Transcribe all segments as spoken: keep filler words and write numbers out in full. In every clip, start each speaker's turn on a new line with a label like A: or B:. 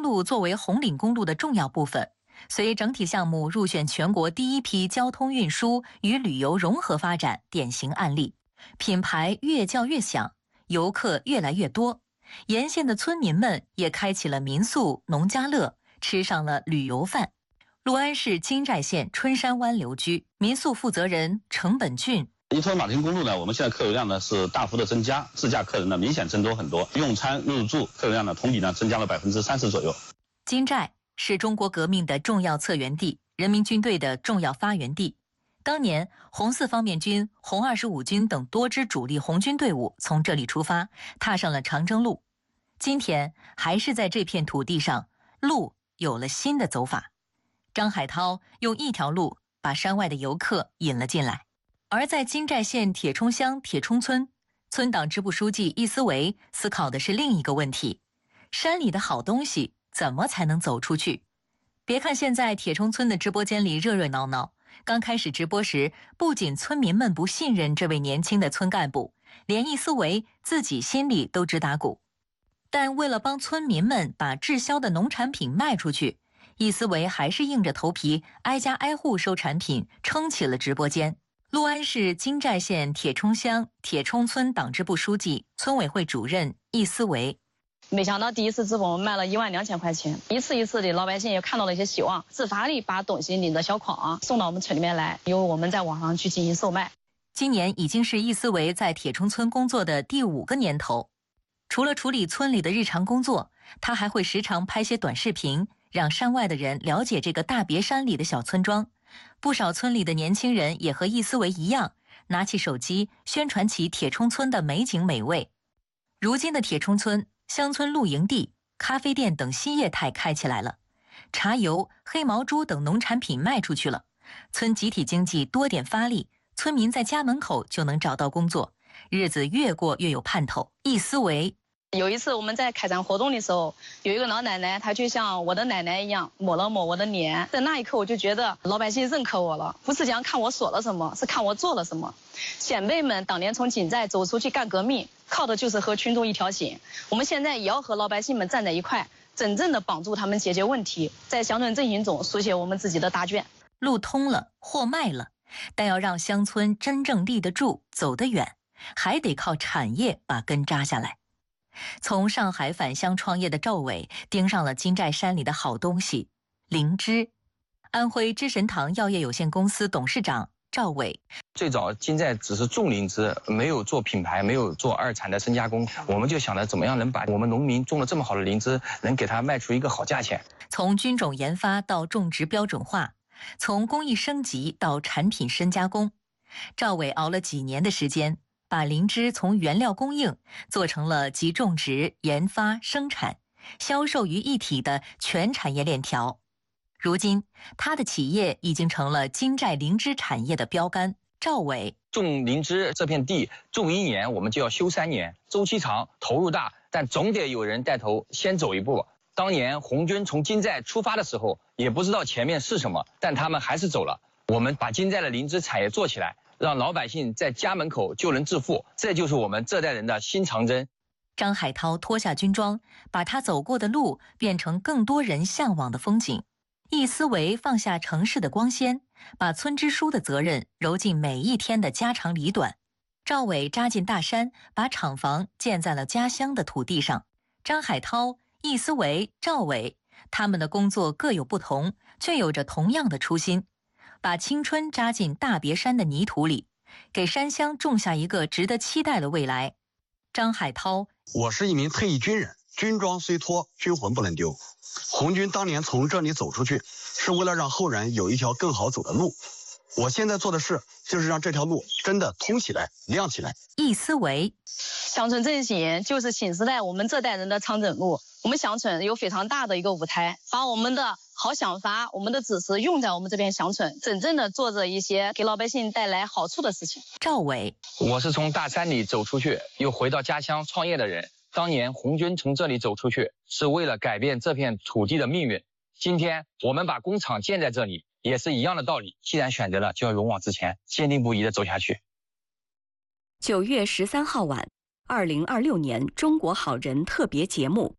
A: 路作为红岭公路的重要部分，随整体项目入选全国第一批交通运输与旅游融合发展典型案例，品牌越叫越响，游客越来越多，沿线的村民们也开启了民宿、农家乐，吃上了旅游饭。六安市金寨县春山湾留居民宿负责人程本俊。
B: 依托马蹄公路呢，我们现在客流量呢是大幅的增加，自驾客人呢明显增多很多，用餐入住客流量呢同比呢增加了百分之三十左右。
A: 金寨是中国革命的重要策源地，人民军队的重要发源地。当年红四方面军、红二十五军等多支主力红军队伍从这里出发，踏上了长征路。今天还是在这片土地上，路有了新的走法。张海涛用一条路把山外的游客引了进来。而在金寨县铁冲乡铁冲村，村党支部书记易思维思考的是另一个问题：山里的好东西怎么才能走出去？别看现在铁冲村的直播间里热热闹闹，刚开始直播时，不仅村民们不信任这位年轻的村干部，连易思维自己心里都直打鼓。但为了帮村民们把滞销的农产品卖出去，易思维还是硬着头皮挨家挨户收产品，撑起了直播间。六安市金寨县铁冲乡铁冲村党支部书记、村委会主任易思维。
C: 没想到第一次直播我们卖了一万两千块钱，一次一次的老百姓也看到了一些希望，自发的把东西拎着小筐送到我们村里面来，由我们在网上去进行售卖。
A: 今年已经是易思维在铁冲村工作的第五个年头。除了处理村里的日常工作，他还会时常拍些短视频，让山外的人了解这个大别山里的小村庄。不少村里的年轻人也和易思维一样，拿起手机宣传起铁冲村的美景美味。如今的铁冲村，乡村露营地、咖啡店等新业态开起来了，茶油、黑毛猪等农产品卖出去了，村集体经济多点发力，村民在家门口就能找到工作，日子越过越有盼头。易思维。
C: 有一次我们在开展活动的时候，有一个老奶奶，她就像我的奶奶一样抹了抹我的脸，在那一刻我就觉得老百姓认可我了，不是讲看我说了什么，是看我做了什么。先辈们当年从金寨走出去干革命，靠的就是和群众一条心，我们现在也要和老百姓们站在一块，真正的帮助他们解决问题，在乡村振兴中书写我们自己的答卷。
A: 路通了，货卖了，但要让乡村真正立得住、走得远，还得靠产业把根扎下来。从上海返乡创业的赵伟盯上了金寨山里的好东西——灵芝。安徽知神堂药业有限公司董事长赵伟。
D: 最早金寨只是种灵芝，没有做品牌，没有做二产的深加工，我们就想着怎么样能把我们农民种了这么好的灵芝，能给它卖出一个好价钱。
A: 从菌种研发到种植标准化，从工艺升级到产品深加工，赵伟熬了几年的时间，把灵芝从原料供应做成了集种植、研发、生产、销售于一体的全产业链条。如今，他的企业已经成了金寨灵芝产业的标杆。赵伟。
D: 种灵芝这片地，种一年我们就要修三年，周期长，投入大，但总得有人带头先走一步。当年红军从金寨出发的时候，也不知道前面是什么，但他们还是走了。我们把金寨的灵芝产业做起来，让老百姓在家门口就能致富，这就是我们这代人的新长征。
A: 张海涛脱下军装，把他走过的路变成更多人向往的风景。易思维放下城市的光鲜，把村支书的责任揉进每一天的家长里短。赵伟扎进大山，把厂房建在了家乡的土地上。张海涛、易思维、赵伟，他们的工作各有不同，却有着同样的初心，把青春扎进大别山的泥土里，给山乡种下一个值得期待的未来。张海涛。
E: 我是一名退役军人，军装虽脱，军魂不能丢。红军当年从这里走出去，是为了让后人有一条更好走的路。我现在做的事，就是让这条路真的通起来、亮起来。
A: 易思维。
C: 乡村振兴就是新时代我们这代人的长征路。我们乡村有非常大的一个舞台，把我们的好想法、我们的知识用在我们这片乡村，真正的做着一些给老百姓带来好处的事情。
A: 赵伟。
D: 我是从大山里走出去，又回到家乡创业的人。当年红军从这里走出去，是为了改变这片土地的命运。今天我们把工厂建在这里，也是一样的道理。既然选择了，就要勇往直前，坚定不移地走下去。
F: 九月十三号晚，二零二六年中国好人特别节目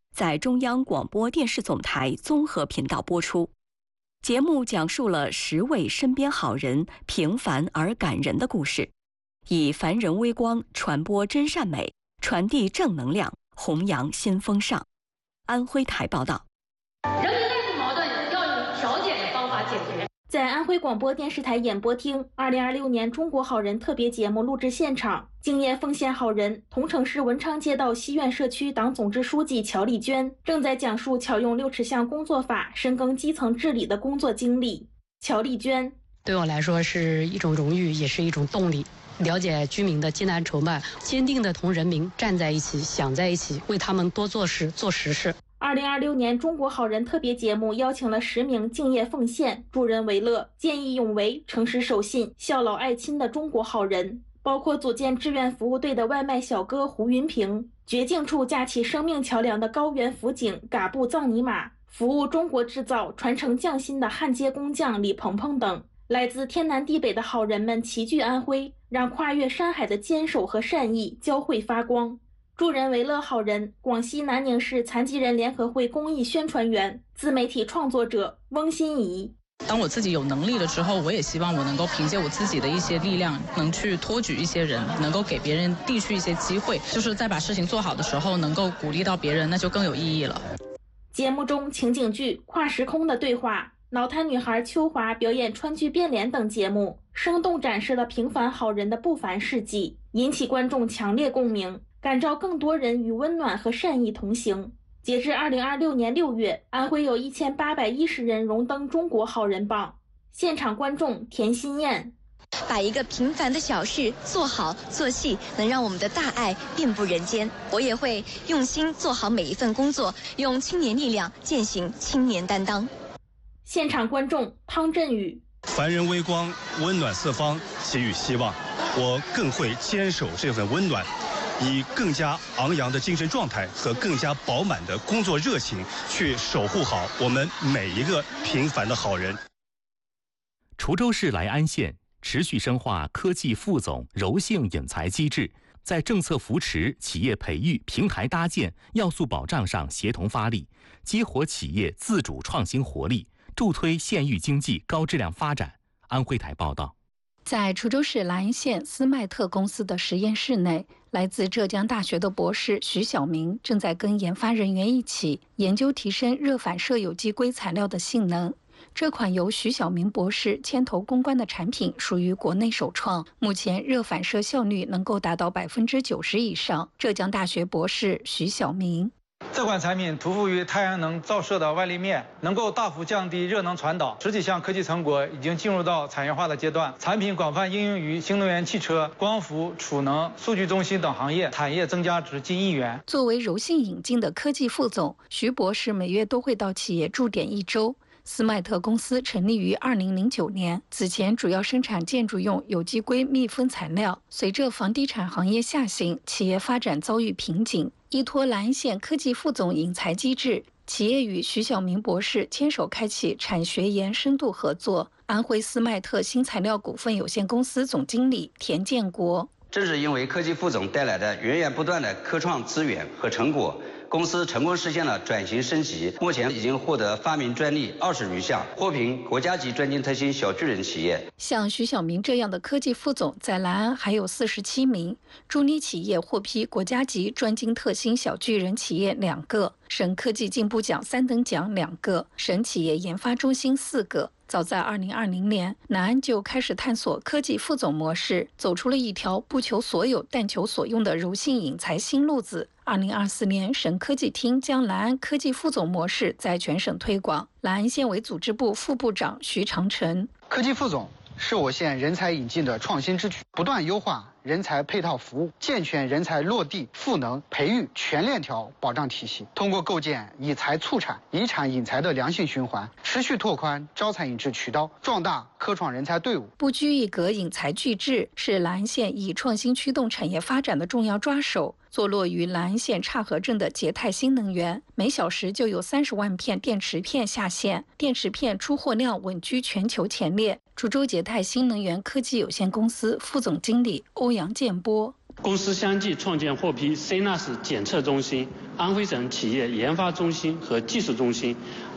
F: 在中央广播电视总台综合频道播出。节目讲述了十位身边好人平凡而感人的故事，以凡人微光传播真善美，传递正能量，弘扬新风尚。安徽台报道。
G: 人民内部矛盾要用调解的方法解决。在安徽广播电视台演播厅二零二六年中国好人特别节目录制现场，敬业奉献好人桐城市文昌街道西苑社区党总支书记乔丽娟正在讲述巧用六尺巷工作法深耕基层治理的工作经历。乔丽娟：
H: 对我来说是一种荣誉，也是一种动力。了解居民的艰难愁慢，坚定地同人民站在一起，想在一起，为他们多做事，做实事。
G: 二零二六年中国好人特别节目邀请了十名敬业奉献、助人为乐、见义勇为、诚实守信、孝老爱亲的中国好人，包括组建志愿服务队的外卖小哥胡云平，绝境处架起生命桥梁的高原辅警嘎布藏尼玛，服务中国制造、传承匠心的焊接工匠李鹏鹏等。来自天南地北的好人们齐聚安徽，让跨越山海的坚守和善意交汇发光。助人为乐好人，广西南宁市残疾人联合会公益宣传员、自媒体创作者翁欣怡。
I: 当我自己有能力了之后，我也希望我能够凭借我自己的一些力量，能去托举一些人，能够给别人递去一些机会，就是在把事情做好的时候，能够鼓励到别人，那就更有意义了。
G: 节目中情景剧、跨时空的对话、脑瘫女孩秋华表演川剧变脸等节目，生动展示了平凡好人的不凡事迹，引起观众强烈共鸣，感召更多人与温暖和善意同行。截至二零二六年六月，安徽有一千八百一十人荣登中国好人榜。现场观众田心燕：
J: 把一个平凡的小事做好做细，能让我们的大爱遍布人间。我也会用心做好每一份工作，用青年力量践行青年担当。
G: 现场观众汤振宇：
K: 凡人微光，温暖四方，给予希望。我更会坚守这份温暖，以更加昂扬的精神状态和更加饱满的工作热情，去守护好我们每一个平凡的好人。
L: 滁州市来安县持续深化科技副总柔性引才机制，在政策扶持、企业培育、平台搭建、要素保障上协同发力，激活企业自主创新活力，助推县域经济高质量发展。安徽台报道。
M: 在滁州市兰县斯迈特公司的实验室内，来自浙江大学的博士徐晓明正在跟研发人员一起研究提升热反射有机硅材料的性能。这款由徐晓明博士牵头攻关的产品属于国内首创，目前热反射效率能够达到百分之九十以上。浙江大学博士徐晓明：
N: 这款产品涂覆于太阳能照射的外立面，能够大幅降低热能传导。十几项科技成果已经进入到产业化的阶段，产品广泛应用于新能源汽车、光伏、储能、数据中心等行业，产业增加值近亿元。
M: 作为柔性引进的科技副总，徐博士每月都会到企业驻点一周。斯迈特公司成立于二零零九年，此前主要生产建筑用有机硅密封材料。随着房地产行业下行，企业发展遭遇瓶颈。依托兰县科技副总引才机制，企业与徐晓明博士牵手开启产学研深度合作。安徽斯迈特新材料股份有限公司总经理田建国：
O: 正是因为科技副总带来的源源不断的科创资源和成果，公司成功实现了转型升级，目前已经获得发明专利二十余项，获评国家级专精特新小巨人企业。
M: 像徐晓明这样的科技副总，在兰安还有四十七名，助力企业获批国家级专精特新小巨人企业两个，省科技进步奖三等奖两个，省企业研发中心四个。早在二零二零年，南安就开始探索科技副总模式，走出了一条不求所有但求所用的柔性引才新路子。二零二四年，省科技厅将南安科技副总模式在全省推广。南安县委组织部副部长徐长成：
P: 科技副总是我县人才引进的创新之举，不断优化人才配套服务，健全人才落地赋能培育全链条保障体系，通过构建以才促产、以产引才的良性循环，持续拓宽招才引智渠道，壮大科创人才队伍。
M: 不拘一格引才聚智是兰安县以创新驱动产业发展的重要抓手。坐落于兰安县岔河镇的捷泰新能源，每小时就有三十万片电池片下线，电池片出货量稳居全球前列。滁州捷泰新能源科技有限公司副总经理欧阳建波：
Q: 公司相继创建获批 C N A S 检测中心、安徽省企业研发中心和技术中心、